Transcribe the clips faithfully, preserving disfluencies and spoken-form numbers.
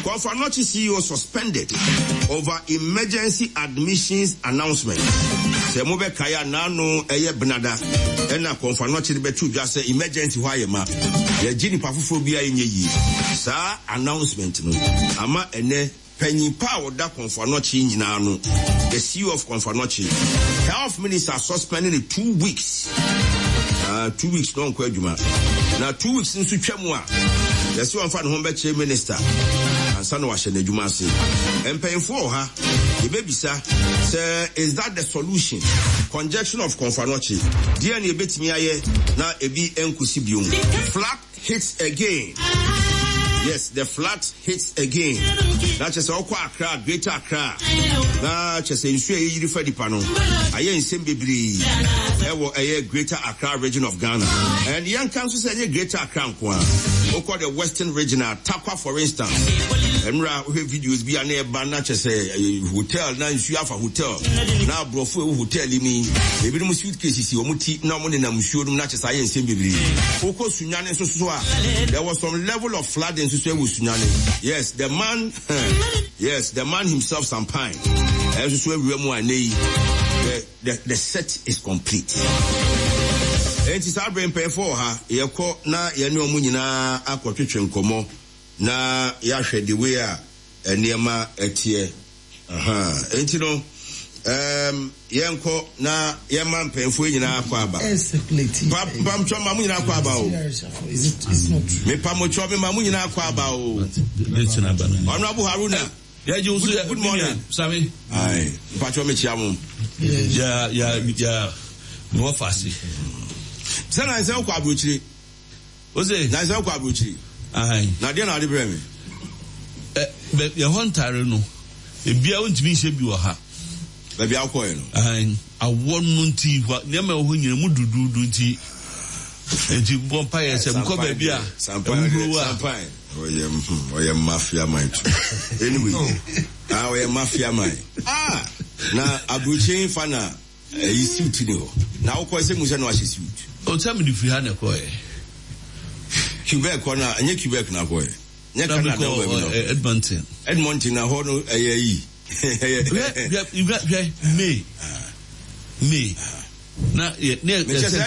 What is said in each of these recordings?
Confanochi C E O suspended over emergency admissions announcement. Se mo be kaya nano eye benada ena Confanochi be tu dwa se emergency hwa yema ye gini pafufo bia enye yi sa announcement no ama ene penny pa oda Confanochi nyina no the C E O of Confanochi health minister suspending the two weeks uh two weeks no kwa adwuma na two weeks nso twam a the C E O of Confanochi minister ansa no wahye na adwuma ase empayfo ha ebebisa say is that the solution conjunction of Confanochi dia na ebetimi aye na ebi enkusi biom flat hits again. Yes, the flat hits again. That's just all quite Accra, Greater Accra. That's just a issue you refer to Pano. I am in Simbibri, a Greater Accra region of Ghana. And the young council said Greater Accra, or called the Western region, Takwa, for instance. And we have videos be a nearby, not just a hotel, now you have a hotel. Now, Brofu hotel, me, maybe no suitcases, you muti, no money, I'm sure, not just I am in Simbibri. There was some level of flooding. Yes, the man, yes, the man himself, Sampine. The, the, the set is complete. And it's our brain pay for her. Yako na yanu munina aqua kitchen como na yashe the way a nearma etie. Aha, and you know. Um, yanko na yaman penfo nyina akwa ba. Pam pam chwa mamu nyina akwa ba o. Is it it's not true. Me pam chwa me mamu nyina akwa ba o. Honorable Haruna. Yeah, good, good morning. Sabi. Aye. Pa chwa me chiamu. Yeah, yeah, yeah. No fast. Sana nse kwa abrochiri. Oze, na nse kwa abrochiri. Aye. Na dia na ade bre me. Eh, be ye hontare no. E bia ontimi hye bi wo ha. Baby, I'll call you. I want Munti, what never when you would do duty. And you won't pay us some baby. Some pine. Oh, yeah, mafia mind. Anyway, I am mafia mind. Ah, now Abuche Fana, you suit you. Now, quite some was no suit. Oh, tell me if you had a coy. Quebec corner, and you Quebec now, boy. Edmonton. Edmonton, a horn, a ye. You got me, me. Now, near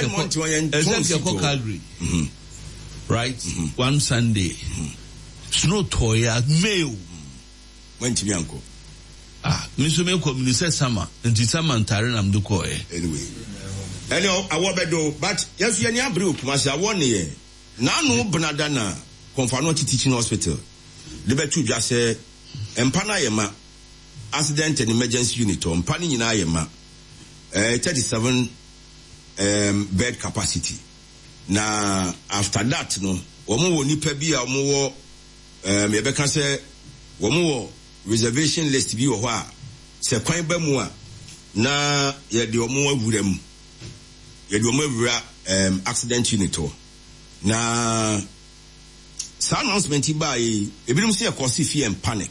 the Calgary, right? One Sunday, snow toy at Mayo went to Yanko. Ah, Mister Milko, Minister Summer, and the summer and Taran do coy. Anyway, anyhow, I want to but yes, you are broke, Master one year. Now, no Banadana, Confanochi Teaching Hospital. The better just say, Empana Yama. Accident and emergency unit on Pani in Ayema, uh, thirty-seven um, bed capacity. Now, after that, no, Omo ni pebi a omo um yebeka se omo reservation list bi wo ho a se kwan ba mu a na ye de omo awura mu. Ye de omo awura um accident unit o. Na sa announcement ba yi ebinom se cause fear and panic.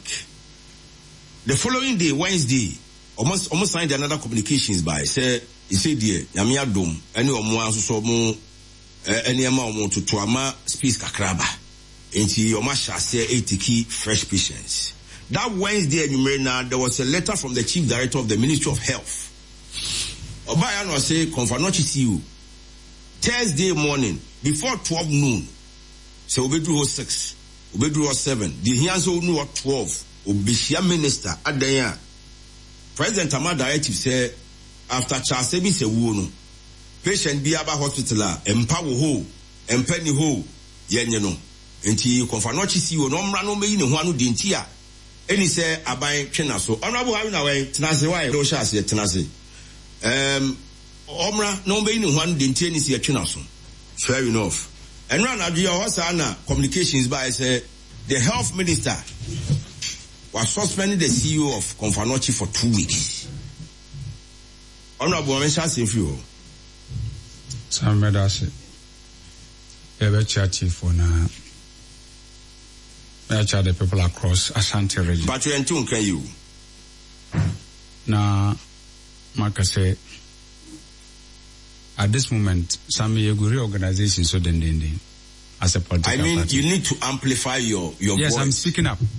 The following day, Wednesday, almost almost signed another communications by say he said dear Yamia Dom any omo so mo any ama omo to to ama space kakraba enti omo shase eighty key fresh patients. That Wednesday now there was a letter from the chief director of the Ministry of Health. Obaya no say Confanochi C E O Thursday morning before twelve noon. So obedru six, obedru seven. The hianso no twelve. Obishia minister adanya President Ama directive say after Charles Ebi se wo no patient bi aba hospital a empa wo ho empa ni ho yenye no enti Confanochi C E O no mra no meyi ne ho anu de enti a eni se aban twena so honorable Haruna we tenase why do sha se tenase um omra no meyi ne ho anu de enti eni se twena so fair enough and run adu your hosa communications by say the health minister was suspending the C E O of Confanochi for two weeks. Honorable Mensa Sinfio. Sam Medasi. Ever chief for now. I chat the people across Ashanti region. But you and two can you? Now, Marcus say, at this moment, some Yaguri organizations so then as a political I mean, party. You need to amplify your, your yes, voice. Yes, I'm speaking up.